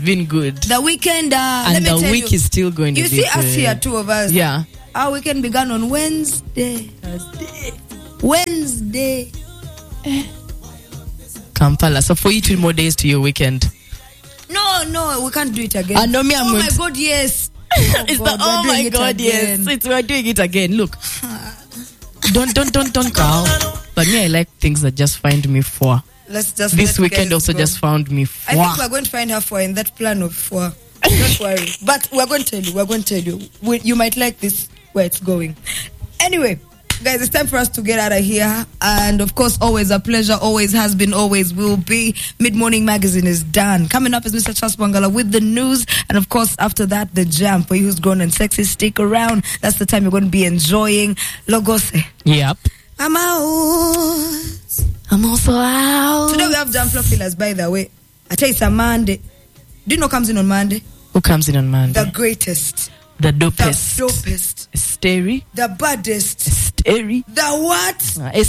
been good. The weekend, and the week is still going to be good. You see us here, two of us. Yeah. Our weekend began on Wednesday. Kampala. So for you 2 more days to your weekend. No, we can't do it again. No, oh my God, yes. Oh my God, yes. We're doing it again. Look. Don't call. But me, I like things that just find me for. Let's just this weekend also just found me for. I think we're going to find her for in that plan of for. Don't worry. But we're going to tell you. You might like this where it's going. Anyway, guys, it's time for us to get out of here. And of course, always a pleasure. Always has been, always will be. Mid-Morning Magazine is done. Coming up is Mr. Charles Bangala with the news. And of course, after that, the jam. For you who's grown and sexy, stick around. That's the time you're going to be enjoying Logose. Yep. I'm out. I'm also out. Today we have Jam Flow Fillers, by the way. I tell you, it's a Monday. Do you know who comes in on Monday? Who comes in on Monday? The greatest. The dopest. The dopest. Steri. The baddest. Steri. The what?